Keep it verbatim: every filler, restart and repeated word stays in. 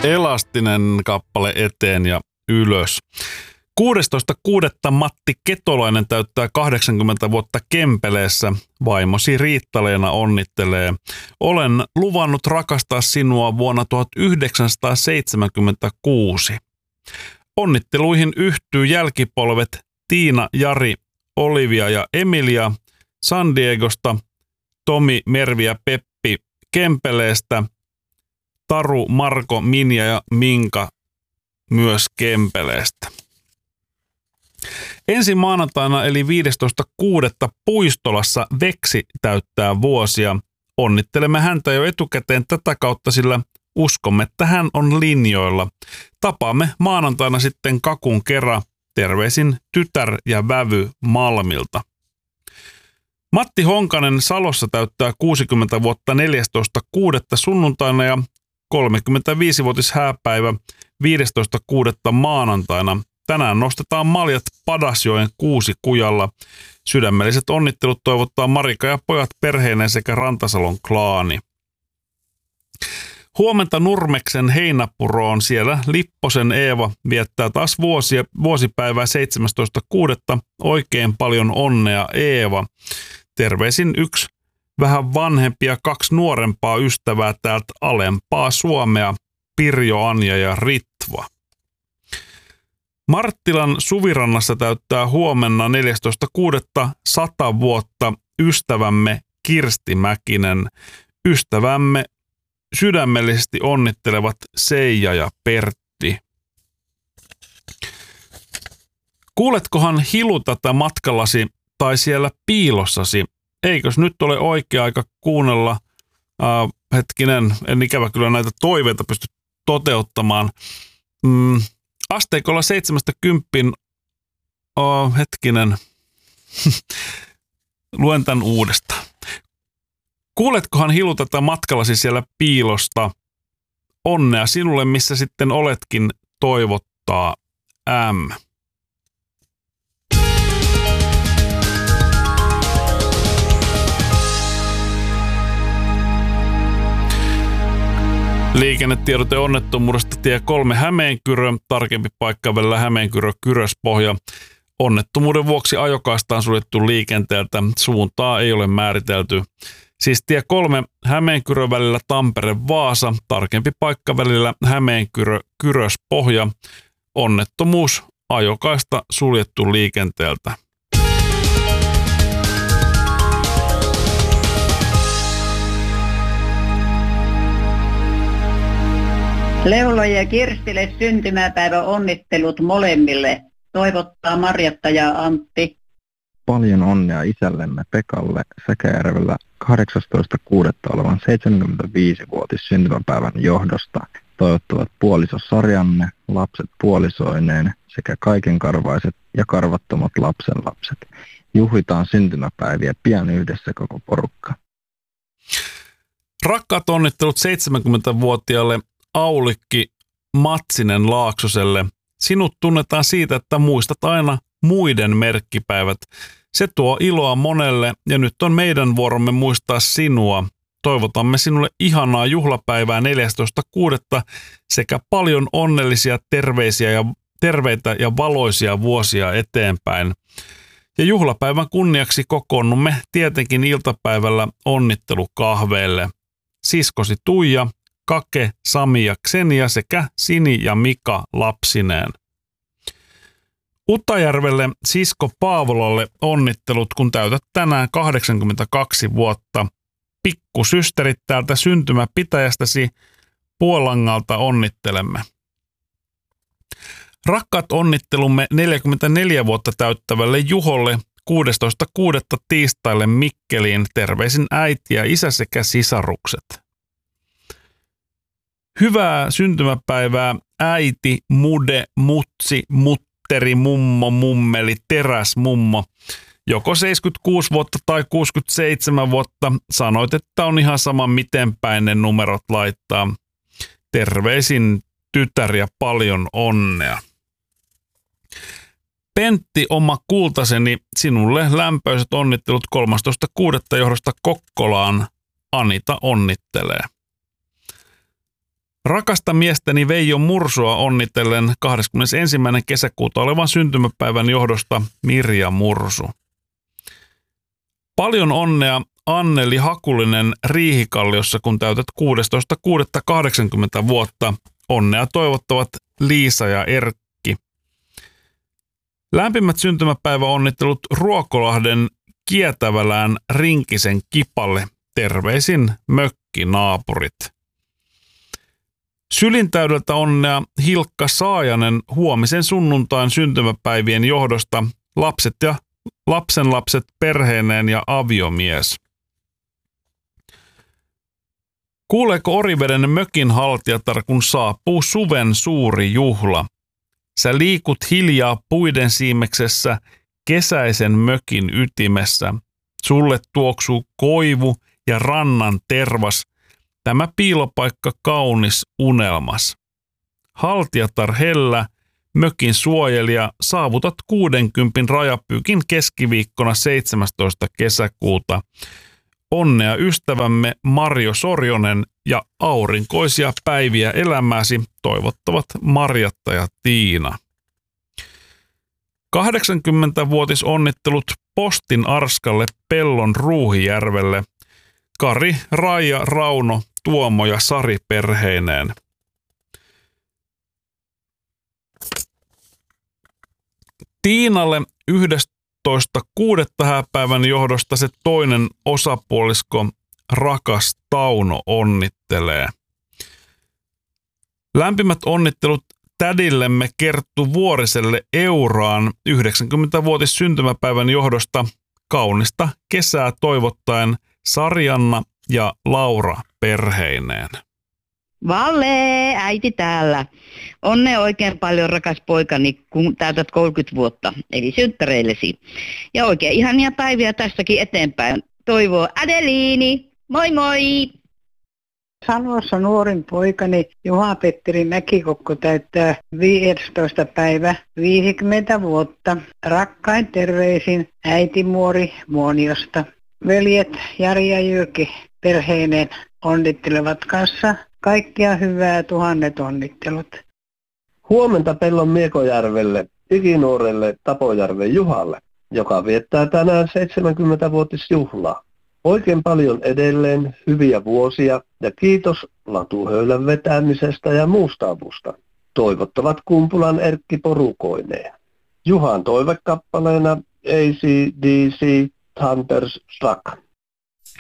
Elastinen kappale eteen ja ylös. kuudestoista kuudetta Matti Ketolainen täyttää kahdeksankymmentä vuotta Kempeleessä. Vaimosi Riitta-Leena onnittelee. Olen luvannut rakastaa sinua vuonna tuhatyhdeksänsataaseitsemänkymmentäkuusi. Onnitteluihin yhtyy jälkipolvet Tiina, Jari, Olivia ja Emilia San Diegosta, Tomi, Mervi ja Peppi Kempeleestä, Taru, Marko, Minja ja Minka myös Kempeleestä. Ensi maanantaina eli viidestoista kuudetta Puistolassa Veksi täyttää vuosia. Onnittelemme häntä jo etukäteen tätä kautta, sillä uskomme, että hän on linjoilla. Tapaamme maanantaina sitten kakun kerran. Terveisin tytär ja vävy Malmilta. Matti Honkanen Salossa täyttää kuusikymmentä vuotta neljästoista kuudetta sunnuntaina ja kolmekymmentäviisivuotis hääpäivä viidestoista kuudetta maanantaina. Tänään nostetaan maljat Padasjoen Kuusikujalla. Sydämelliset onnittelut toivottaa Marika ja pojat perheineen sekä Rantasalon klaani. Huomenta Nurmeksen Heinäpuroon. Siellä Lipposen Eeva viettää taas vuosia, vuosipäivää seitsemästoista kuudetta Oikein paljon onnea Eeva. Terveisin yksi vähän vanhempi ja kaksi nuorempaa ystävää täältä alempaa Suomea, Pirjo, Anja ja Ritva. Marttilan Suvirannassa täyttää huomenna neljästoista kuudetta sata vuotta ystävämme Kirsti Mäkinen. Ystävämme sydämellisesti onnittelevat Seija ja Pertti. Kuuletkohan Hilu tätä matkallasi tai siellä piilossasi? Eikös nyt ole oikea aika kuunnella? Äh, hetkinen, en ikävä kyllä näitä toiveita pysty toteuttamaan. Mm, asteikolla seitsemästä kymppiin, oh, hetkinen, luen tämän uudestaan. Kuuletkohan Hilu tätä matkallasi siellä piilosta? Onnea sinulle, missä sitten oletkin, toivottaa M. Liikennetiedote onnettomuudesta tie kolme Hämeenkyrö, tarkempi paikka välillä Hämeenkyrö-Kyröspohja. Onnettomuuden vuoksi ajokaista on suljettu liikenteeltä, suuntaa ei ole määritelty. Siis tie kolme Hämeenkyrö välillä Tampere-Vaasa, tarkempi paikka välillä Hämeenkyrö-Kyröspohja. Onnettomuus, ajokaista suljettu liikenteeltä. Leulo ja Kirstille syntymäpäivä onnittelut molemmille. Toivottaa Marjatta ja Antti. Paljon onnea isällemme Pekalle Säkäjärvellä kahdeksastoista kuudetta olevan seitsemänkymmentäviisivuotis syntymäpäivän johdosta. Toivottavat puoliso Sarjanne, lapset puolisoineen sekä kaikenkarvaiset ja karvattomat lapsenlapset. Juhlitaan syntymäpäiviä pian yhdessä koko porukka. Rakkaat onnittelut seitsemänkymmentävuotiaalle Aulikki Matsinen Laaksoselle. Sinut tunnetaan siitä, että muistat aina muiden merkkipäivät. Se tuo iloa monelle ja nyt on meidän vuoromme muistaa sinua. Toivotamme sinulle ihanaa juhlapäivää neljästoista kuudetta sekä paljon onnellisia terveisiä ja terveitä ja valoisia vuosia eteenpäin. Ja juhlapäivän kunniaksi kokoonnumme tietenkin iltapäivällä onnittelukahveille. Siskosi Tuija, Kake, Sami ja Ksenia sekä Sini ja Mika lapsineen. Utajärvelle sisko Paavolalle onnittelut, kun täytät tänään kahdeksankymmentäkaksi vuotta. Pikkusysterit täältä syntymäpitäjästäsi Puolangalta onnittelemme. Rakkaat onnittelumme neljäkymmentäneljä vuotta täyttävälle Juholle kuudestoista kuudetta tiistaille Mikkeliin. Terveisin äiti ja isä sekä sisarukset. Hyvää syntymäpäivää äiti, mude, mutsi, mutteri, mummo, mummeli, teräsmummo. Joko seitsemänkymmentäkuusi vuotta tai kuusikymmentäseitsemän vuotta. Sanoit, että on ihan sama miten päin ne numerot laittaa. Terveisin tytär ja paljon onnea. Pentti, oma kultaseni, sinulle lämpöiset onnittelut kolmastoista kuudetta johdosta Kokkolaan. Anita onnittelee. Rakasta miestäni Veijo Mursua onnitellen kahdeskymmenesensimmäinen kesäkuuta olevan syntymäpäivän johdosta Mirja Mursu. Paljon onnea Anneli Hakulinen Riihikalliossa, kun täytät kuudestoista kuudetta kahdeksankymmentä vuotta. Onnea toivottavat Liisa ja Erkki. Lämpimät syntymäpäiväonnittelut Ruokolahden Kietävälään Rinkisen Kipalle. Terveisin mökkinaapurit. Sylintäydeltä onnea Hilkka Saajanen huomisen sunnuntain syntymäpäivien johdosta, lapset ja lapsenlapset perheineen ja aviomies. Kuuleeko Oriveden mökin haltijatar, kun saapuu suven suuri juhla? Sä liikut hiljaa puiden siimeksessä kesäisen mökin ytimessä. Sulle tuoksuu koivu ja rannan tervas, tämä piilopaikka kaunis unelmas. Haltijatar hellä, mökin suojelija, saavutat kuudenkympin rajapyykin keskiviikkona seitsemästoista kesäkuuta. Onnea ystävämme Marjo Sorjonen ja aurinkoisia päiviä elämääsi toivottavat Marjatta ja Tiina. kahdeksankymmentävuotisonnittelut Postin Arskalle Pellon Ruuhijärvelle. Kari, Raija, Rauno, Tuomo ja Sari perheineen. Tiinalle yhdestoista kuudetta hääpäivän johdosta se toinen osapuolisko rakas Tauno onnittelee. Lämpimät onnittelut tädillemme Kerttu Vuoriselle Euraan yhdeksänkymmentävuotis syntymäpäivän johdosta, kaunista kesää toivottaen Sarjanna ja Laura perheineen. Valle, äiti täällä. Onne oikein paljon, rakas poikani, kun täytät kolmekymmentä vuotta, eli synttäreillesi. Ja oikein ihania päiviä tästäkin eteenpäin. Toivoo Adeliini. Moi moi! Salossa nuorin poikani Juha-Petteri Mäkikokko täyttää viidestoista päivä viisikymmentä vuotta. Rakkain terveisin äiti Muori Muoniosta. Veljet Jari ja Jyrki perheineen onnittelevat kanssa. Kaikkia hyvää, tuhannet onnittelut. Huomenta Pellon Miekojärvelle, ikinuorelle Tapojärven Juhalle, joka viettää tänään seitsemänkymmentävuotisjuhlaa. Oikein paljon edelleen hyviä vuosia ja kiitos latuhöylän vetämisestä ja muusta avusta. Toivottavat Kumpulan Erkki porukoineen. Juhan toivekappaleena A C D C Thunderstruck.